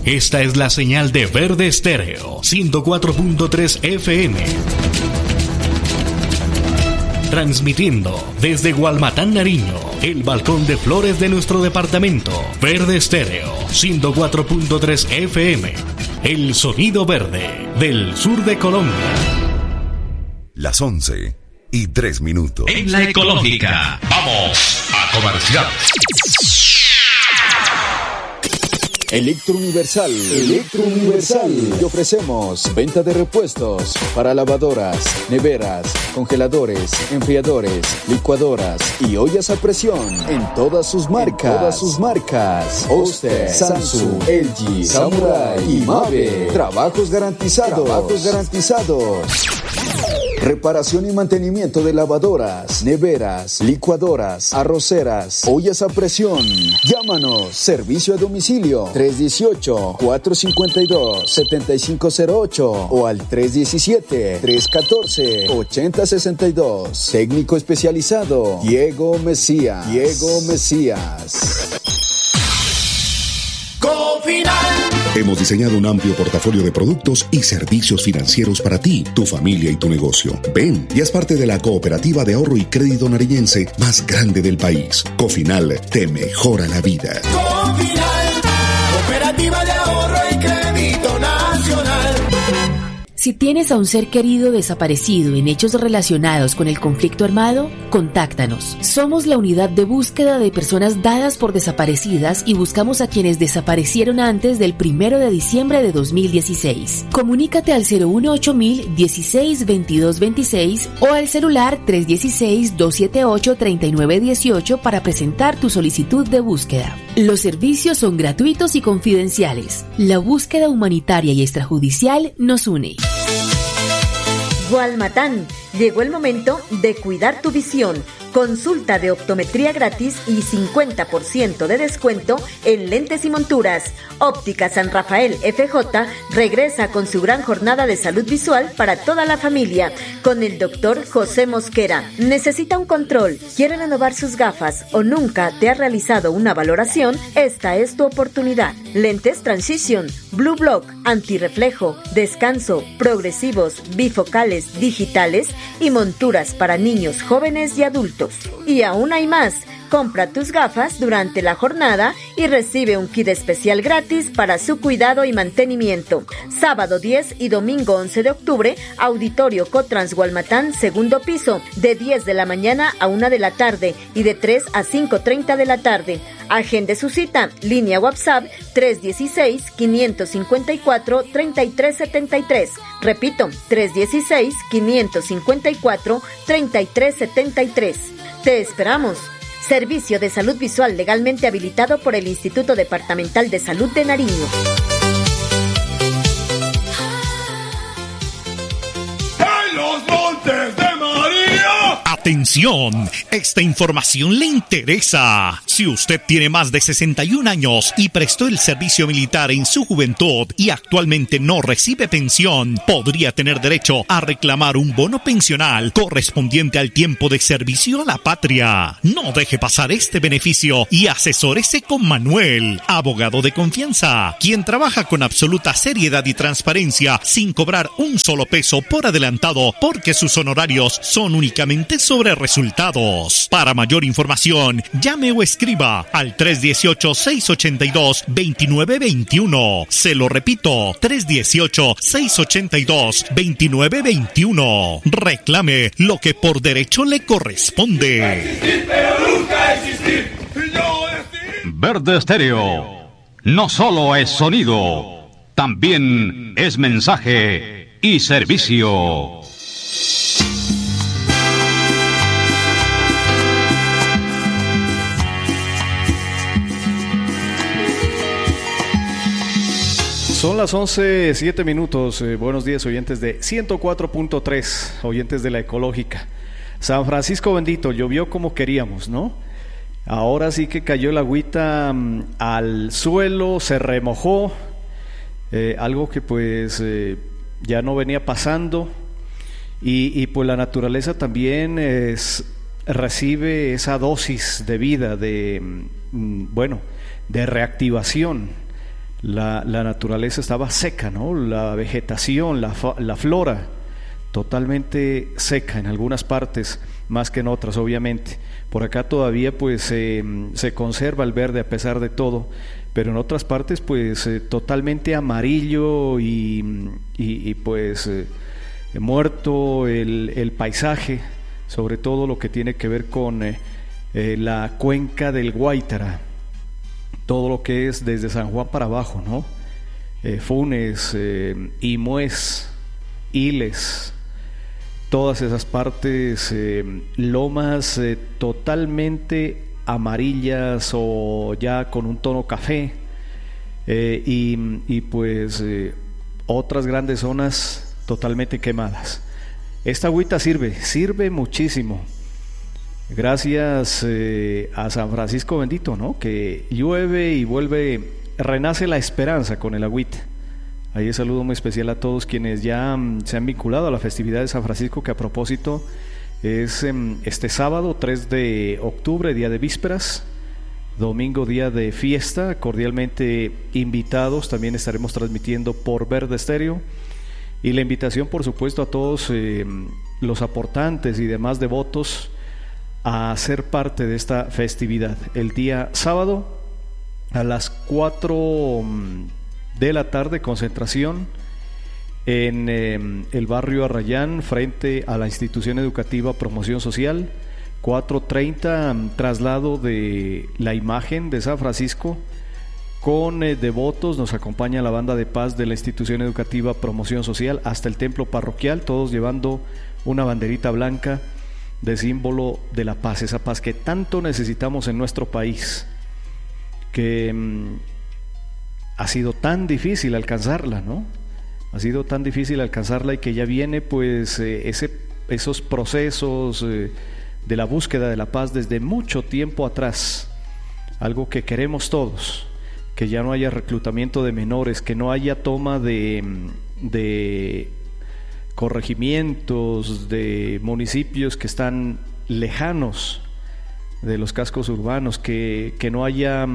Esta es la señal de Verde Estéreo, 104.3 FM. Transmitiendo desde Gualmatán, Nariño, el balcón de flores de nuestro departamento. Verde Estéreo, 104.3 FM. El sonido verde del sur de Colombia. Las 11:03. En la ecológica, vamos a comercial. Electrouniversal. Te ofrecemos venta de repuestos para lavadoras, neveras, congeladores, enfriadores, licuadoras y ollas a presión en todas sus marcas. Oster, Samsung, LG, Samurai y Mave. Trabajos garantizados. Reparación y mantenimiento de lavadoras, neveras, licuadoras, arroceras, ollas a presión. Llámanos. Servicio a domicilio 318-452-7508 o al 317-314-8062. Técnico especializado Diego Mesías. Hemos diseñado un amplio portafolio de productos y servicios financieros para ti, tu familia y tu negocio. Ven y haz parte de la cooperativa de ahorro y crédito nariñense más grande del país. Cofinal te mejora la vida. Cofinal, cooperativa de ahorro y crédito nacional. Si tienes a un ser querido desaparecido en hechos relacionados con el conflicto armado, contáctanos. Somos la unidad de búsqueda de personas dadas por desaparecidas y buscamos a quienes desaparecieron antes del 1 de diciembre de 2016. Comunícate al 018.000 16 22 26 o al celular 316-278-3918 para presentar tu solicitud de búsqueda. Los servicios son gratuitos y confidenciales. La búsqueda humanitaria y extrajudicial nos une. Gualmatán, llegó el momento de cuidar tu visión. Consulta de optometría gratis y 50% de descuento en lentes y monturas. Óptica San Rafael FJ regresa con su gran jornada de salud visual para toda la familia con el doctor José Mosquera. ¿Necesita un control? ¿Quiere renovar sus gafas o nunca te ha realizado una valoración? Esta es tu oportunidad. Lentes Transition, Blue Block, antirreflejo, descanso, progresivos, bifocales, digitales y monturas para niños, jóvenes y adultos. Y aún hay más. Compra tus gafas durante la jornada y recibe un kit especial gratis para su cuidado y mantenimiento. Sábado 10 y domingo 11 de octubre, Auditorio Cotrans Gualmatán, segundo piso, de 10 de la mañana a 1 de la tarde y de 3 a 5:30 de la tarde. Agende su cita, línea WhatsApp 316-554-3373. Repito, 316-554-3373. Te esperamos. Servicio de salud visual legalmente habilitado por el Instituto Departamental de Salud de Nariño. ¡En los Montes de María! Atención, esta información le interesa. Si usted tiene más de 61 años y prestó el servicio militar en su juventud y actualmente no recibe pensión, podría tener derecho a reclamar un bono pensional correspondiente al tiempo de servicio a la patria. No deje pasar este beneficio y asesórese con Manuel, abogado de confianza, quien trabaja con absoluta seriedad y transparencia sin cobrar un solo peso por adelantado porque sus honorarios son únicamente sobre resultados. Para mayor información, llame o escriba al 318-682-2921. Se lo repito, 318-682-2921. Reclame lo que por derecho le corresponde. Existir, pero nunca existir. Verde Estéreo no solo es sonido, también es mensaje y servicio. Son las 11:07. Buenos días, oyentes de 104.3, oyentes de la ecológica. San Francisco bendito, llovió como queríamos, ¿no? Ahora sí que cayó el agüita al suelo, se remojó, algo que pues ya no venía pasando, y pues la naturaleza también recibe esa dosis de vida, de reactivación. la naturaleza estaba seca, ¿no? La vegetación, la flora, totalmente seca en algunas partes, más que en otras, obviamente. Por acá todavía pues se conserva el verde a pesar de todo, pero en otras partes pues totalmente amarillo y pues muerto el paisaje, sobre todo lo que tiene que ver con la cuenca del Guaitara, todo lo que es desde San Juan para abajo, ¿no? Funes, Imués, Iles, todas esas partes, lomas totalmente amarillas o ya con un tono café, y pues otras grandes zonas totalmente quemadas. Esta agüita sirve muchísimo, gracias a San Francisco bendito, ¿no? Que llueve y renace la esperanza con el agüita. Ahí un saludo muy especial a todos quienes ya se han vinculado a la festividad de San Francisco, que a propósito es este sábado 3 de octubre, día de vísperas, domingo día de fiesta, cordialmente invitados. También estaremos transmitiendo por Verde Estéreo, y la invitación por supuesto a todos los aportantes y demás devotos a ser parte de esta festividad. El día sábado a las 4 de la tarde, concentración en el barrio Arrayán, frente a la institución educativa Promoción Social. 4:30 traslado de la imagen de San Francisco con devotos. Nos acompaña la banda de paz de la institución educativa Promoción Social hasta el templo parroquial, todos llevando una banderita blanca de símbolo de la paz, esa paz que tanto necesitamos en nuestro país, que ha sido tan difícil alcanzarla, ¿no? Ha sido tan difícil alcanzarla, y que ya viene pues esos procesos de la búsqueda de la paz desde mucho tiempo atrás, algo que queremos todos, que ya no haya reclutamiento de menores, que no haya toma de corregimientos, de municipios que están lejanos de los cascos urbanos, que no haya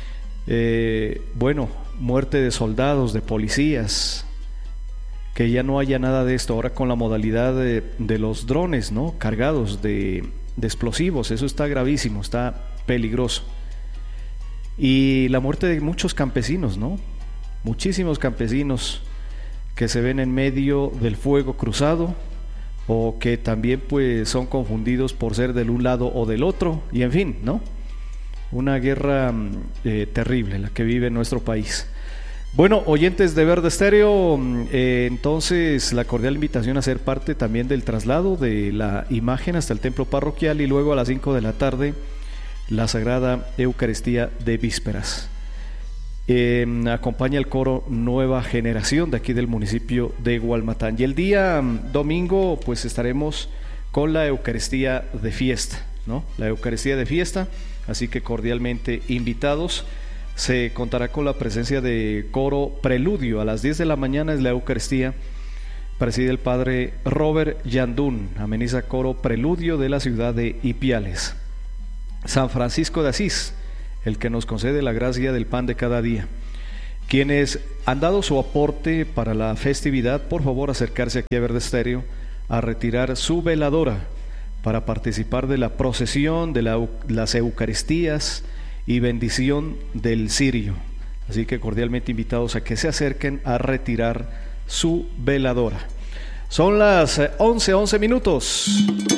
muerte de soldados, de policías, que ya no haya nada de esto. Ahora con la modalidad de los drones, ¿no? Cargados de explosivos, eso está gravísimo, está peligroso. Y la muerte de muchos campesinos, ¿no? Muchísimos campesinos que se ven en medio del fuego cruzado, o que también pues son confundidos por ser del un lado o del otro, y en fin, ¿no? Una guerra terrible la que vive nuestro país. Bueno, oyentes de Verde Estéreo, entonces la cordial invitación a ser parte también del traslado de la imagen hasta el templo parroquial, y luego a las 5 de la tarde la Sagrada Eucaristía de vísperas. Acompaña el coro Nueva Generación de aquí del municipio de Gualmatán, y el día domingo pues estaremos con la Eucaristía de fiesta, ¿no? La Eucaristía de fiesta, así que cordialmente invitados. Se contará con la presencia de coro Preludio. A las 10 de la mañana es la Eucaristía, preside el padre Robert Yandún, ameniza coro Preludio de la ciudad de Ipiales. San Francisco de Asís, el que nos concede la gracia del pan de cada día. Quienes han dado su aporte para la festividad, por favor acercarse aquí a Verde Estéreo a retirar su veladora para participar de la procesión, de las Eucaristías y bendición del cirio. Así que cordialmente invitados a que se acerquen a retirar su veladora. Son las 11 minutos.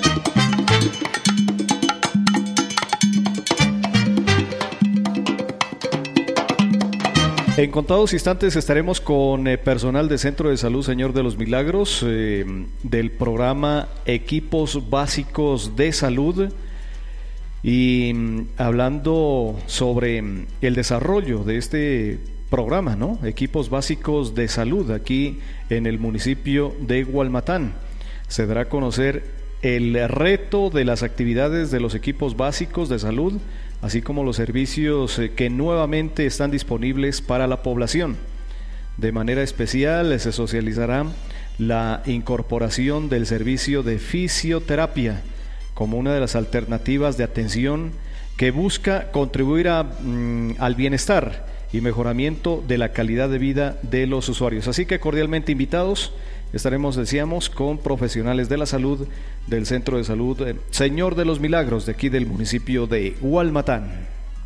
En contados instantes estaremos con personal de Centro de Salud Señor de los Milagros, del programa Equipos Básicos de Salud, y hablando sobre el desarrollo de este programa, ¿no? Equipos Básicos de Salud aquí en el municipio de Gualmatán. Se dará a conocer el reto de las actividades de los equipos básicos de salud, así como los servicios que nuevamente están disponibles para la población. De manera especial se socializará la incorporación del servicio de fisioterapia como una de las alternativas de atención que busca contribuir al bienestar y mejoramiento de la calidad de vida de los usuarios. Así que cordialmente invitados, estaremos, decíamos, con profesionales de la salud del Centro de Salud Señor de los Milagros de aquí del municipio de Hualmatán.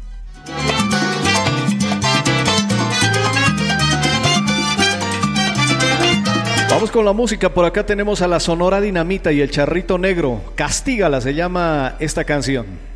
Vamos con la música. Por acá tenemos a la Sonora Dinamita y el Charrito Negro. Castígala se llama esta canción.